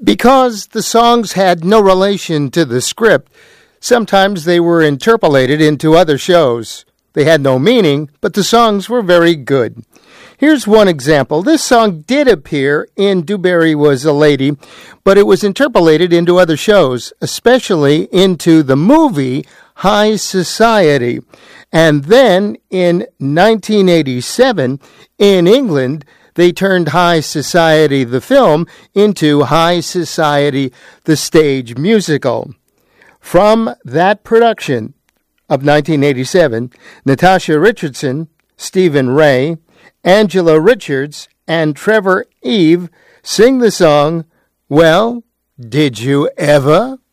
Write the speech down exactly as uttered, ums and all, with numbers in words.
Because the songs had no relation to the script, sometimes they were interpolated into other shows. They had no meaning, but the songs were very good. Here's one example. This song did appear in Dewberry Was a Lady, but it was interpolated into other shows, especially into the movie High Society. And then in nineteen eighty-seven, in England, they turned High Society, the film, into High Society, the stage musical. From that production of nineteen eighty-seven, Natasha Richardson, Stephen Ray, Angela Richards, and Trevor Eve sing the song, Well, Did You Ever?